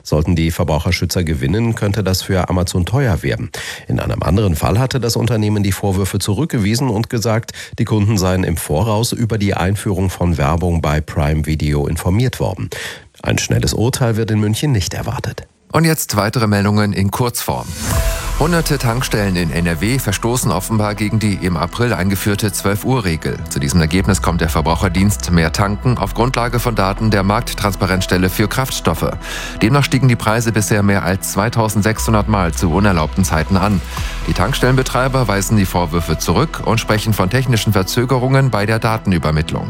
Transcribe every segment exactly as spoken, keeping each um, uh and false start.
Sollten die Verbraucherschützer gewinnen, könnte das für Amazon teuer werden. In einem anderen Fall hatte das Unternehmen die Vorwürfe zurückgewiesen und gesagt, die Kunden seien im Voraus über die Einführung von Werbung bei Prime Video informiert worden. Ein schnelles Urteil wird in München nicht erwartet. Und jetzt weitere Meldungen in Kurzform. Hunderte Tankstellen in N R W verstoßen offenbar gegen die im April eingeführte zwölf-Uhr-Regel. Zu diesem Ergebnis kommt der Verbraucherdienst Mehr Tanken auf Grundlage von Daten der Markttransparenzstelle für Kraftstoffe. Demnach stiegen die Preise bisher mehr als zweitausendsechshundert Mal zu unerlaubten Zeiten an. Die Tankstellenbetreiber weisen die Vorwürfe zurück und sprechen von technischen Verzögerungen bei der Datenübermittlung.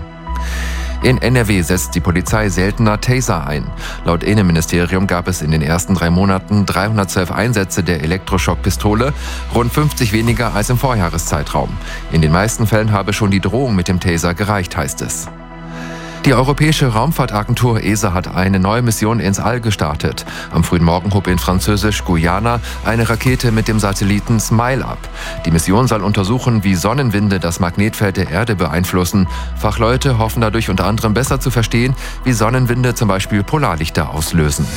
In N R W setzt die Polizei seltener Taser ein. Laut Innenministerium gab es in den ersten drei Monaten dreihundertzwölf Einsätze der Elektroschockpistole, rund fünfzig weniger als im Vorjahreszeitraum. In den meisten Fällen habe schon die Drohung mit dem Taser gereicht, heißt es. Die Europäische Raumfahrtagentur E S A hat eine neue Mission ins All gestartet. Am frühen Morgen hob in Französisch-Guyana eine Rakete mit dem Satelliten SMILE ab. Die Mission soll untersuchen, wie Sonnenwinde das Magnetfeld der Erde beeinflussen. Fachleute hoffen dadurch unter anderem besser zu verstehen, wie Sonnenwinde zum Beispiel Polarlichter auslösen.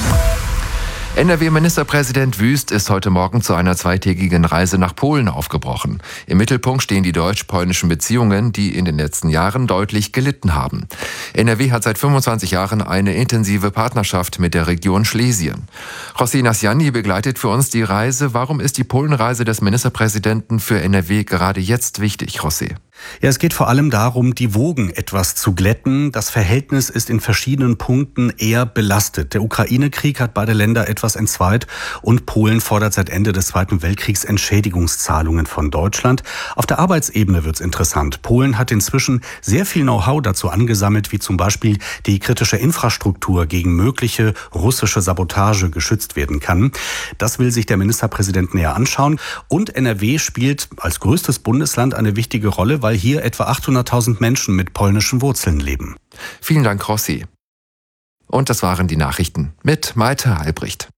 N R W-Ministerpräsident Wüst ist heute Morgen zu einer zweitägigen Reise nach Polen aufgebrochen. Im Mittelpunkt stehen die deutsch-polnischen Beziehungen, die in den letzten Jahren deutlich gelitten haben. N R W hat seit fünfundzwanzig Jahren eine intensive Partnerschaft mit der Region Schlesien. José Nasciani begleitet für uns die Reise. Warum ist die Polenreise des Ministerpräsidenten für N R W gerade jetzt wichtig, José? Ja, es geht vor allem darum, die Wogen etwas zu glätten. Das Verhältnis ist in verschiedenen Punkten eher belastet. Der Ukraine-Krieg hat beide Länder etwas entzweit und Polen fordert seit Ende des Zweiten Weltkriegs Entschädigungszahlungen von Deutschland. Auf der Arbeitsebene wird's interessant. Polen hat inzwischen sehr viel Know-how dazu angesammelt, wie zum Beispiel die kritische Infrastruktur gegen mögliche russische Sabotage geschützt werden kann. Das will sich der Ministerpräsident näher anschauen. Und N R W spielt als größtes Bundesland eine wichtige Rolle, weil hier etwa achthunderttausend Menschen mit polnischen Wurzeln leben. Vielen Dank, Rossi. Und das waren die Nachrichten mit Malte Albrecht.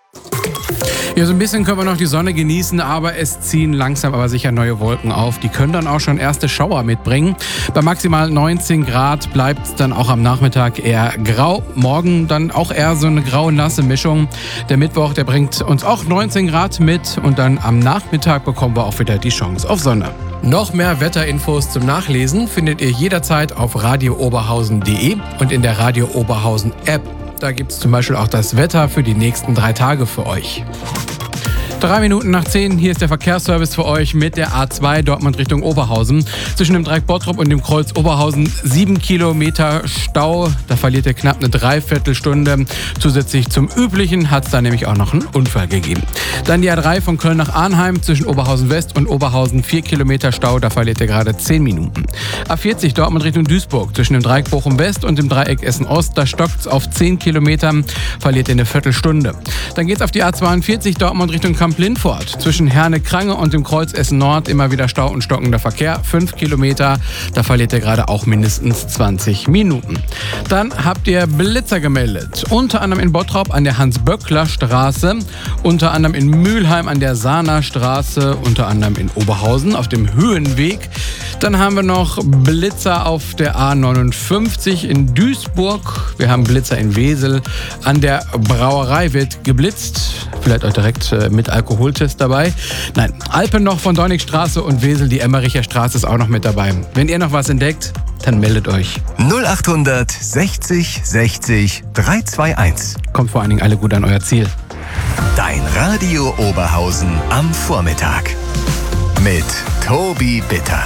Ja, so ein bisschen können wir noch die Sonne genießen, aber es ziehen langsam aber sicher neue Wolken auf. Die können dann auch schon erste Schauer mitbringen. Bei maximal neunzehn Grad bleibt es dann auch am Nachmittag eher grau. Morgen dann auch eher so eine grau-nasse Mischung. Der Mittwoch, der bringt uns auch neunzehn Grad mit und dann am Nachmittag bekommen wir auch wieder die Chance auf Sonne. Noch mehr Wetterinfos zum Nachlesen findet ihr jederzeit auf radio oberhausen punkt de und in der Radio Oberhausen App. Da gibt es zum Beispiel auch das Wetter für die nächsten drei Tage für euch. Drei Minuten nach zehn, hier ist der Verkehrsservice für euch mit der A zwei Dortmund Richtung Oberhausen. Zwischen dem Dreieck Bottrop und dem Kreuz Oberhausen sieben Kilometer Stau. Da verliert ihr knapp eine Dreiviertelstunde. Zusätzlich zum Üblichen hat es da nämlich auch noch einen Unfall gegeben. Dann die A drei von Köln nach Arnheim zwischen Oberhausen West und Oberhausen vier Kilometer Stau. Da verliert ihr gerade zehn Minuten. A vierzig Dortmund Richtung Duisburg zwischen dem Dreieck Bochum West und dem Dreieck Essen Ost. Da stockt es auf zehn Kilometer. Verliert ihr eine Viertelstunde. Dann geht es auf die A zweiundvierzig Dortmund Richtung Kamp-Lindfort. Zwischen Herne-Krange und dem Kreuz Essen Nord immer wieder Stau und stockender Verkehr. fünf Kilometer, da verliert ihr gerade auch mindestens zwanzig Minuten. Dann habt ihr Blitzer gemeldet. Unter anderem in Bottrop an der Hans-Böckler-Straße, unter anderem in Mülheim an der Sahner Straße, unter anderem in Oberhausen auf dem Höhenweg. Dann haben wir noch Blitzer auf der A neunundfünfzig in Duisburg. Wir haben Blitzer in Wesel. An der Brauerei wird geblitzt. Vielleicht auch direkt äh, mit Alkoholtest dabei. Nein, Alpen noch von Dornigstraße und Wesel, die Emmericher Straße ist auch noch mit dabei. Wenn ihr noch was entdeckt, dann meldet euch. null achthundert sechzig sechzig dreihunderteinundzwanzig. Kommt vor allen Dingen alle gut an euer Ziel. Dein Radio Oberhausen am Vormittag. Mit Tobi Bitter.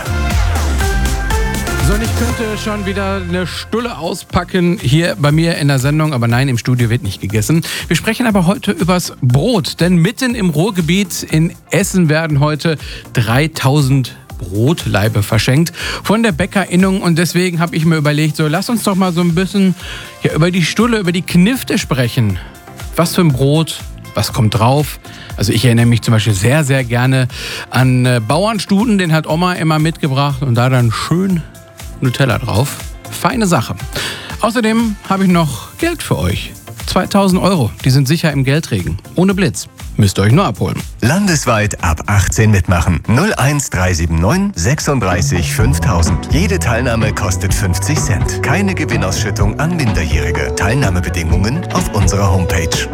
So, und ich könnte schon wieder eine Stulle auspacken hier bei mir in der Sendung, aber nein, im Studio wird nicht gegessen. Wir sprechen aber heute übers Brot, denn mitten im Ruhrgebiet in Essen werden heute dreitausend Brotlaibe verschenkt von der Bäckerinnung und deswegen habe ich mir überlegt, so lass uns doch mal so ein bisschen ja, über die Stulle, über die Knifte sprechen. Was für ein Brot? Was kommt drauf? Also ich erinnere mich zum Beispiel sehr, sehr gerne an äh, Bauernstuden, den hat Oma immer mitgebracht und da dann schön Nutella drauf. Feine Sache. Außerdem habe ich noch Geld für euch. zweitausend Euro, die sind sicher im Geldregen. Ohne Blitz. Müsst ihr euch nur abholen. Landesweit ab achtzehn mitmachen. null eins drei sieben neun sechsunddreißig fünftausend. Jede Teilnahme kostet fünfzig Cent. Keine Gewinnausschüttung an Minderjährige. Teilnahmebedingungen auf unserer Homepage.